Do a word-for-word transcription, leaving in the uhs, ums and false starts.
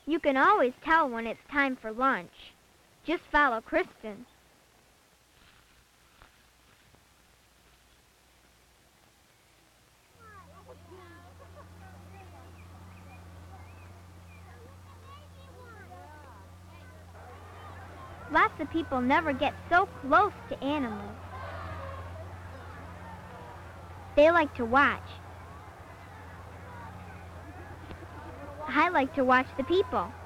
You can always tell when it's time for lunch. Just follow Kristen. Lots of people never get so close to animals. They like to watch. I like to watch the people.